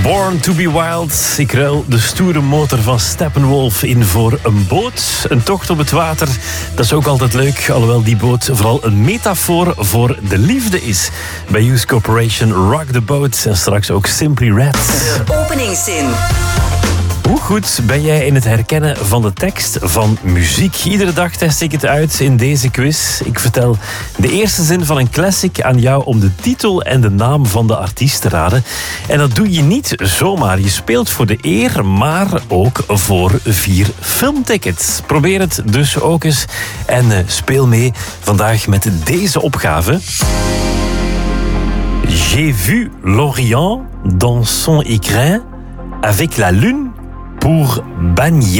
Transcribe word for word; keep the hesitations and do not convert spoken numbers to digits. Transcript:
Born to be Wild. Ik ruil de stoere motor van Steppenwolf in voor een boot. Een tocht op het water, dat is ook altijd leuk. Alhoewel die boot vooral een metafoor voor de liefde is. Bij Youth Corporation, Rock the Boat en straks ook Simply Red. De openingszin. Hoe goed ben jij in het herkennen van de tekst van muziek? Iedere dag test ik het uit in deze quiz. Ik vertel de eerste zin van een classic aan jou om de titel en de naam van de artiest te raden. En dat doe je niet zomaar. Je speelt voor de eer, maar ook voor vier filmtickets. Probeer het dus ook eens en uh, speel mee vandaag met deze opgave. J'ai vu l'Orient dans son écrin avec la lune pour Bagné.